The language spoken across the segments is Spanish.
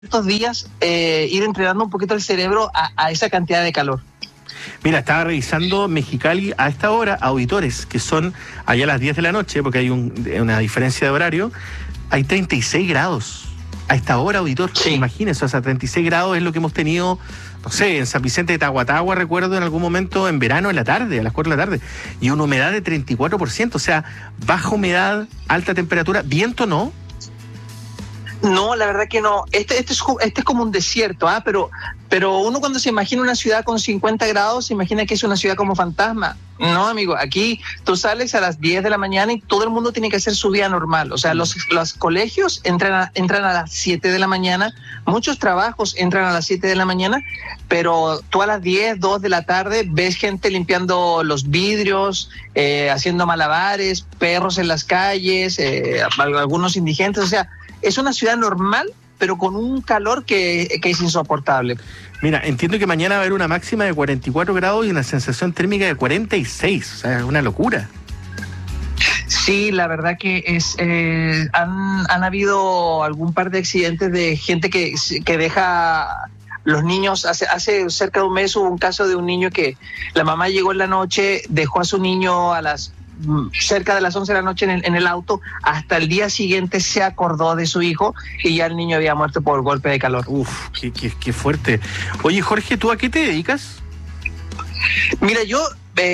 estos días ir entrenando un poquito el cerebro a esa cantidad de calor. Mira, estaba revisando Mexicali a esta hora, auditores, que son allá a las 10 de la noche, porque hay una diferencia de horario, hay 36 grados. A esta hora, auditor, sí. Imagínese, o sea, 36 grados es lo que hemos tenido, no sé, en San Vicente de Tahuatahua, recuerdo en algún momento en verano, en la tarde, a las 4 de la tarde, y una humedad de 34%, o sea, baja humedad, alta temperatura, viento no. No, la verdad que no. Este es como un desierto, pero uno cuando se imagina una ciudad con 50 grados, se imagina que es una ciudad como fantasma. No, amigo, aquí tú sales a las 10 de la mañana y todo el mundo tiene que hacer su vida normal. O sea, los colegios entran a las 7 de la mañana, muchos trabajos entran a las 7 de la mañana, pero tú a las 10, 2 de la tarde ves gente limpiando los vidrios, haciendo malabares, perros en las calles, algunos indigentes, o sea, es una ciudad normal, pero con un calor que es insoportable. Mira, entiendo que mañana va a haber una máxima de 44 grados y una sensación térmica de 46, o sea, es una locura. Sí, la verdad que han habido algún par de accidentes de gente que deja los niños. Hace cerca de un mes hubo un caso de un niño que la mamá llegó en la noche, dejó a su niño cerca de las 11 de la noche en el auto, hasta el día siguiente se acordó de su hijo y ya el niño había muerto por golpe de calor. Uf, qué fuerte. Oye, Jorge, ¿tú a qué te dedicas? Mira, yo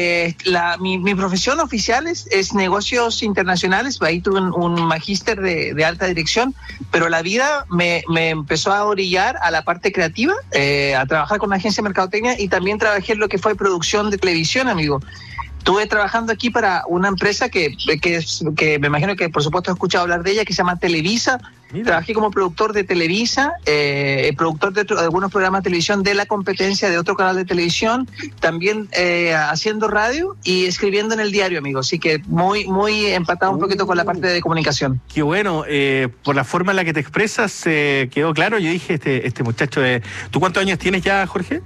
mi profesión oficial es negocios internacionales. Ahí tuve un magíster de alta dirección, pero la vida me empezó a orillar a la parte creativa, a trabajar con una agencia de mercadotecnia, y también trabajé en lo que fue producción de televisión, amigo. Estuve trabajando aquí para una empresa que me imagino que por supuesto he escuchado hablar de ella, que se llama Televisa. Mira. Trabajé como productor de Televisa, productor de algunos programas de televisión de la competencia de otro canal de televisión, también haciendo radio y escribiendo en el diario, amigo. Así que muy empatado un poquito con la parte de comunicación. Qué bueno, por la forma en la que te expresas quedó claro. Yo dije, este muchacho, ¿tú cuántos años tienes ya, Jorge?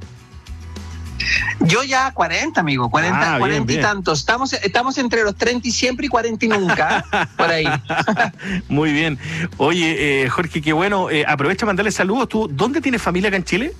Yo ya 40, amigo, 40 bien. Y tantos. Estamos entre los 30 y siempre y 40 y nunca, por ahí. Muy bien. Oye, Jorge, qué bueno. Aprovecha mandarle saludos. ¿Tú dónde tienes familia acá en Chile?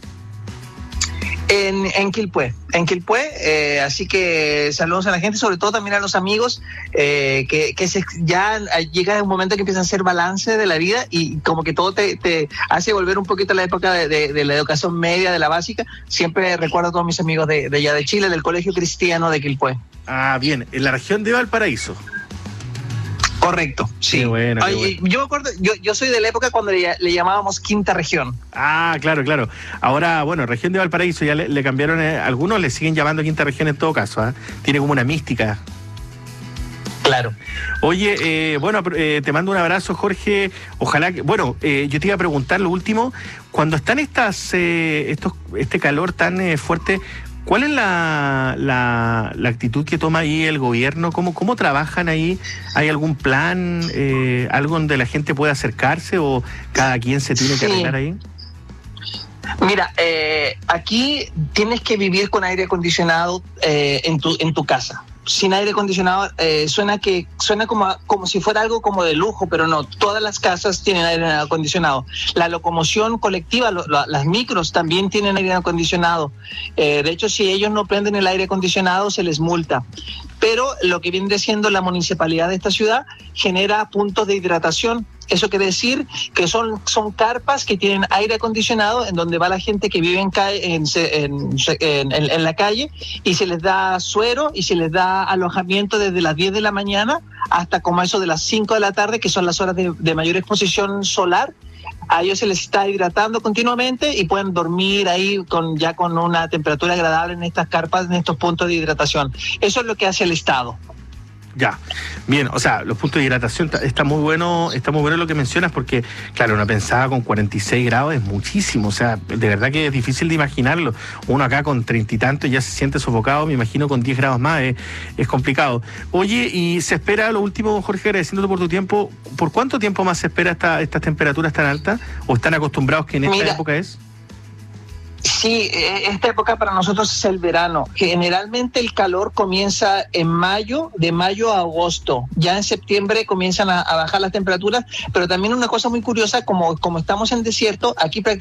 En Quilpué, así que saludos a la gente, sobre todo también a los amigos, que ya llega un momento que empiezan a hacer balance de la vida y como que todo te hace volver un poquito a la época de la educación media, de la básica. Siempre recuerdo a todos mis amigos de allá de Chile, del Colegio Cristiano de Quilpué. Ah, bien, en la región de Valparaíso. Correcto, sí. Qué bueno, qué bueno. Yo me acuerdo, yo soy de la época cuando le llamábamos Quinta Región. Ah, claro. Ahora, bueno, región de Valparaíso ya le cambiaron, algunos le siguen llamando Quinta Región en todo caso, ¿eh? Tiene como una mística. Claro. Oye, te mando un abrazo, Jorge. Ojalá que, yo te iba a preguntar lo último, cuando están este calor tan fuerte, ¿cuál es la actitud que toma ahí el gobierno? ¿Cómo trabajan ahí? ¿Hay algún plan, algo donde la gente pueda acercarse o cada quien se tiene que arreglar ahí? Mira, aquí tienes que vivir con aire acondicionado en tu casa. Sin aire acondicionado suena como si fuera algo como de lujo, pero no, todas las casas tienen aire acondicionado. La locomoción colectiva, las micros también tienen aire acondicionado. De hecho, si ellos no prenden el aire acondicionado, se les multa. Pero lo que viene siendo la municipalidad de esta ciudad genera puntos de hidratación. Eso quiere decir que son carpas que tienen aire acondicionado en donde va la gente que vive en la calle, y se les da suero y se les da alojamiento desde las 10 de la mañana hasta como eso de las 5 de la tarde, que son las horas de mayor exposición solar. A ellos se les está hidratando continuamente y pueden dormir ahí con una temperatura agradable en estas carpas, en estos puntos de hidratación. Eso es lo que hace el Estado. Ya, bien, o sea, los puntos de hidratación está muy bueno lo que mencionas, porque, claro, una pensada con 46 grados es muchísimo, o sea, de verdad que es difícil de imaginarlo. Uno acá con 30 y tanto ya se siente sofocado, me imagino con 10 grados más, es complicado. Oye, y se espera, lo último, Jorge, agradeciéndote por tu tiempo, ¿por cuánto tiempo más se espera estas temperaturas tan altas? ¿O están acostumbrados que en esta época es? Sí, esta época para nosotros es el verano. Generalmente el calor comienza en mayo, de mayo a agosto. Ya en septiembre comienzan a bajar las temperaturas, pero también una cosa muy curiosa, como estamos en desierto, aquí